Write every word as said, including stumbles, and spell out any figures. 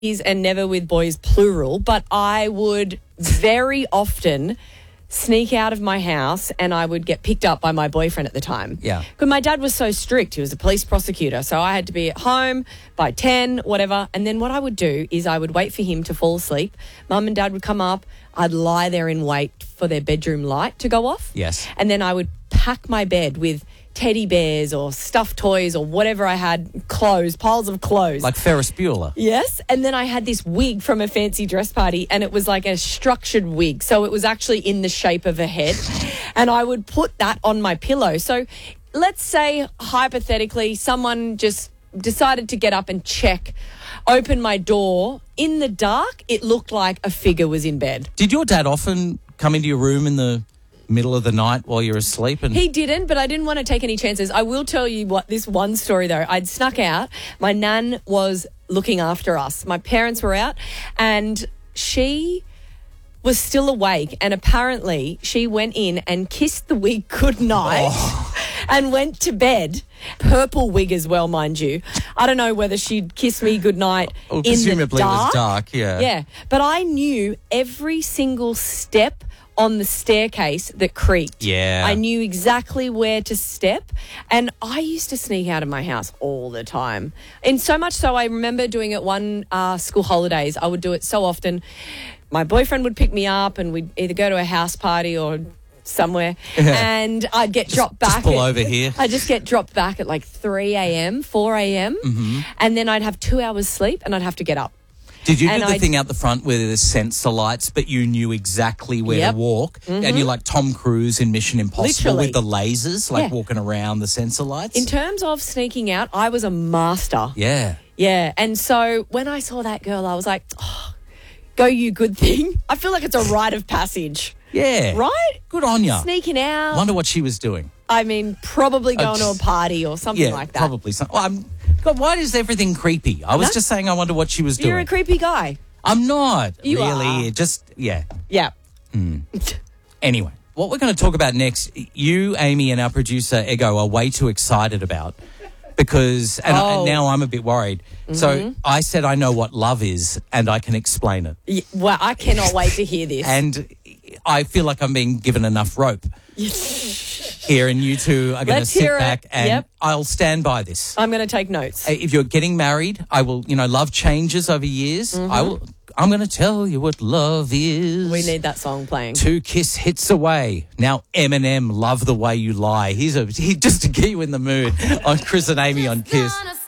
and never with boys plural, but I would very often sneak out of my house and I would get picked up by my boyfriend at the time. Yeah. Because my dad was so strict. He was a police prosecutor. So I had to be at home by ten, whatever. And then what I would do is I would wait for him to fall asleep. Mum and dad would come up. I'd lie there in wait for their bedroom light to go off. Yes. And then I would pack my bed with teddy bears or stuffed toys or whatever I had, clothes, piles of clothes. Like Ferris Bueller. Yes. And then I had this wig from a fancy dress party and it was like a structured wig. So it was actually in the shape of a head. And I would put that on my pillow. So let's say, hypothetically, someone just decided to get up and check, open my door. In the dark, it looked like a figure was in bed. Did your dad often come into your room in the middle of the night while you're asleep? And He didn't, but I didn't want to take any chances. I will tell you what this one story, though. I'd snuck out. My nan was looking after us. My parents were out and she was still awake, and apparently she went in and kissed the wig goodnight oh. and went to bed. Purple wig as well, mind you. I don't know whether she'd kiss me goodnight well, in the presumably dark. it was dark, yeah. Yeah, but I knew every single step on the staircase that creaked. Yeah. I knew exactly where to step, and I used to sneak out of my house all the time. And so much so I remember doing it one uh, school holidays. I would do it so often. My boyfriend would pick me up and we'd either go to a house party or somewhere and I'd get just, dropped back. Just pull at, over here. I'd just get dropped back at like three a.m., four a.m. Mm-hmm. and then I'd have two hours sleep and I'd have to get up. Did you and do the I'd, thing out the front where there's sensor lights, but you knew exactly where yep. to walk? Mm-hmm. And you're like Tom Cruise in Mission Impossible Literally. with the lasers, like yeah. walking around the sensor lights? In terms of sneaking out, I was a master. Yeah. Yeah. And so when I saw that girl, I was like, oh, go you good thing. I feel like it's a rite of passage. Yeah. Right? Good on you. Sneaking out. Wonder what she was doing. I mean, probably going uh, to a party or something yeah, like that. probably. Some, well, I'm, God, why is everything creepy? I was No? just saying I wonder what she was You're doing. a creepy guy. I'm not. You really. are. Just, yeah. Yeah. Mm. Anyway, what we're going to talk about next, you, Amy, and our producer, Ego, are way too excited about because, and, oh. I, and now I'm a bit worried. Mm-hmm. So I said I know what love is and I can explain it. Yeah, well, I cannot wait to hear this. And I feel like I'm being given enough rope here, and you two are going to sit back and yep. I'll stand by this. I'm going to take notes. If you're getting married, I will, you know, love changes over years. Mm-hmm. I will, I'm going to tell you what love is. We need that song playing. Two kiss hits away. Now Eminem, Love the Way You Lie. He's a, he just to get you in the mood on Chris and Amy on Kiss.